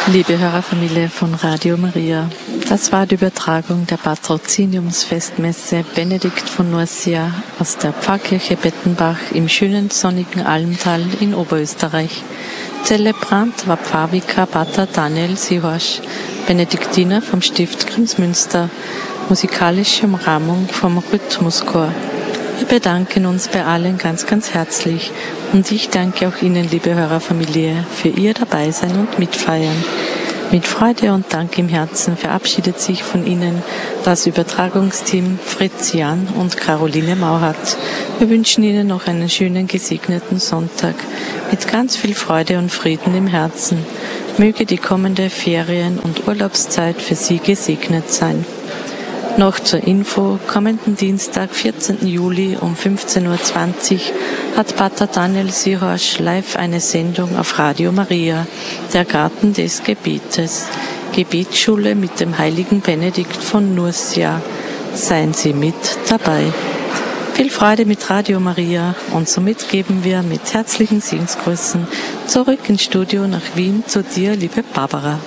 Liebe Hörerfamilie von Radio Maria, das war die Übertragung der Patroziniumsfestmesse Benedikt von Nursia aus der Pfarrkirche Bettenbach im schönen sonnigen Almtal in Oberösterreich. Zelebrant war Pfarrvikar Pater Daniel Sihorsch, Benediktiner vom Stift Grimsmünster, musikalische Umrahmung vom Rhythmuschor. Wir bedanken uns bei allen ganz, ganz herzlich und ich danke auch Ihnen, liebe Hörerfamilie, für Ihr Dabeisein und Mitfeiern. Mit Freude und Dank im Herzen verabschiedet sich von Ihnen das Übertragungsteam Fritz Jan und Caroline Mauhardt. Wir wünschen Ihnen noch einen schönen, gesegneten Sonntag mit ganz viel Freude und Frieden im Herzen. Möge die kommende Ferien- und Urlaubszeit für Sie gesegnet sein. Noch zur Info, kommenden Dienstag, 14. Juli um 15.20 Uhr hat Pater Daniel Sihorsch live eine Sendung auf Radio Maria, der Garten des Gebetes, Gebetsschule mit dem heiligen Benedikt von Nursia. Seien Sie mit dabei. Viel Freude mit Radio Maria und somit geben wir mit herzlichen Segensgrüßen zurück ins Studio nach Wien zu dir, liebe Barbara.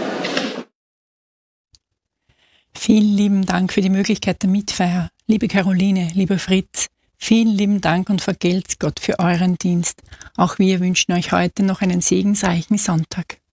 Vielen lieben Dank für die Möglichkeit der Mitfeier. Liebe Caroline, lieber Fritz, vielen lieben Dank und vergelt's Gott für euren Dienst. Auch wir wünschen euch heute noch einen segensreichen Sonntag.